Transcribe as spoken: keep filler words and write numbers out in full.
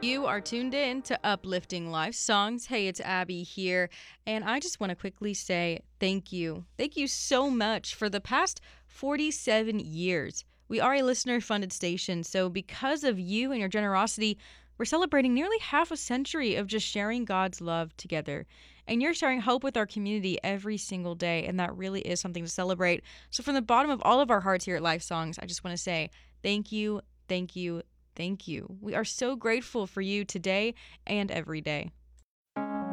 You are tuned in to Uplifting Life Songs. Hey, it's Abby here, and I just want to quickly say thank you. Thank you so much for the past forty-seven years. We are a listener funded station, so because of you and your generosity, we're celebrating nearly half a century of just sharing God's love together. And you're sharing hope with our community every single day, and that really is something to celebrate. So, from the bottom of all of our hearts here at Life Songs, I just want to say thank you, thank you, thank you. We are so grateful for you today and every day.